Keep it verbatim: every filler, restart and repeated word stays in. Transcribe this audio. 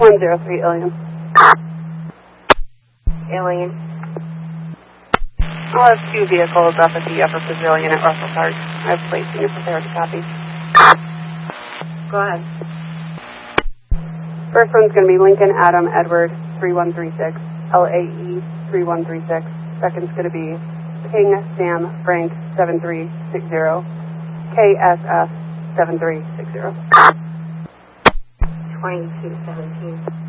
one zero three, Alien. Alien. I'll have two vehicles up at the Upper Pavilion at Russell Park. I've placed you prepared to copy. Go ahead. First one's going to be Lincoln Adam Edward three one three six, L A E three one three six. Second's going to be King Sam Frank seven three six zero, K S F seven three six zero. twenty-two seventeen.